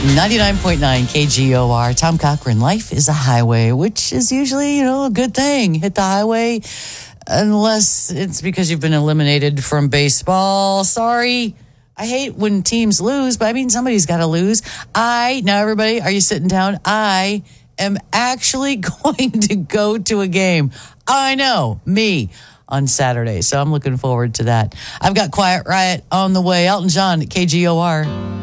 99.9 KGOR. Tom Cochran, life is a highway, which is usually, a good thing. Hit the highway unless it's because you've been eliminated from baseball. Sorry. I hate when teams lose, but somebody's got to lose. Now everybody, are you sitting down? I am actually going to go to a game. I know, me, on Saturday. So I'm looking forward to that. I've got Quiet Riot on the way. Elton John at KGOR.